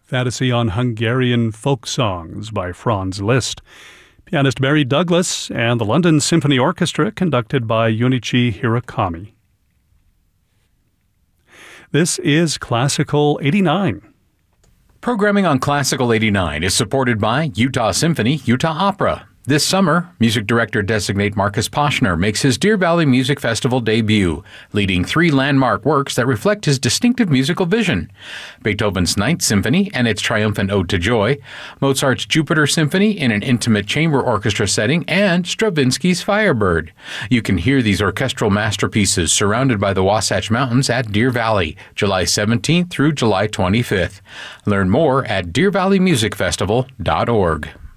Fantasy on Hungarian Folk Songs by Franz Liszt. Pianist Mary Douglas and the London Symphony Orchestra conducted by Junichi Hirakami. This is Classical 89. Programming on Classical 89 is supported by Utah Symphony, Utah Opera. This summer, music director-designate Marcus Poschner makes his Deer Valley Music Festival debut, leading 3 landmark works that reflect his distinctive musical vision: Beethoven's Ninth Symphony and its triumphant Ode to Joy, Mozart's Jupiter Symphony in an intimate chamber orchestra setting, and Stravinsky's Firebird. You can hear these orchestral masterpieces surrounded by the Wasatch Mountains at Deer Valley, July 17th through July 25th. Learn more at deervalleymusicfestival.org.